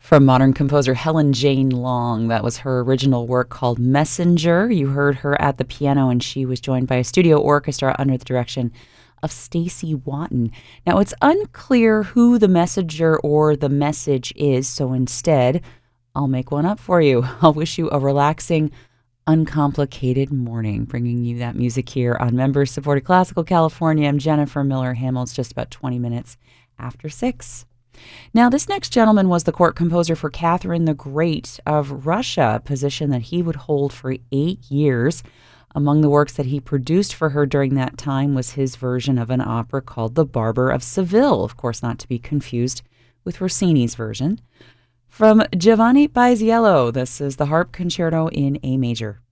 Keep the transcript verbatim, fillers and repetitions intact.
From modern composer Helen Jane Long. That was her original work called Messenger. You heard her at the piano, and she was joined by a studio orchestra under the direction of Stacy Watton. Now, it's unclear who the messenger or the message is, so instead, I'll make one up for you. I'll wish you a relaxing, uncomplicated morning, bringing you that music here on Member-Supported Classical California. I'm Jennifer Miller Hamill. It's just about twenty minutes after six. Now, this next gentleman was the court composer for Catherine the Great of Russia, a position that he would hold for eight years. Among the works that he produced for her during that time was his version of an opera called The Barber of Seville, of course not to be confused with Rossini's version. From Giovanni Paisiello, this is the Harp Concerto in A Major.